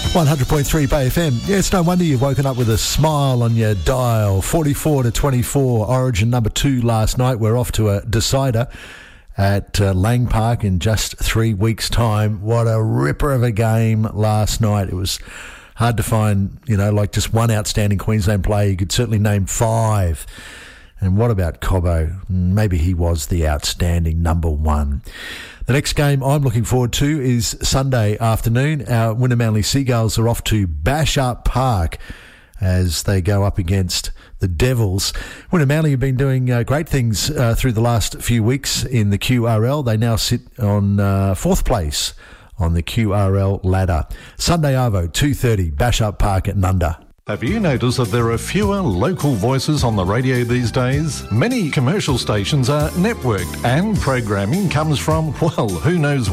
100.3 Bay FM. Yeah, it's no wonder you've woken up with a smile on your dial. 44-24, Origin number 2 last night. We're off to a decider at Lang Park in just 3 weeks' time. What a ripper of a game last night. It was hard to find, like just one outstanding Queensland player. You could certainly name 5. And what about Cobbo? Maybe he was the outstanding number 1. The next game I'm looking forward to is Sunday afternoon. Our Wynnum Manly Seagulls are off to Bash-Up Park as they go up against the Devils. Wynnum Manly have been doing great things through the last few weeks in the QRL. They now sit on 4th place on the QRL ladder. Sunday Arvo, 2:30, Bash-Up Park at Nunda. Have you noticed that there are fewer local voices on the radio these days? Many commercial stations are networked and programming comes from, well, who knows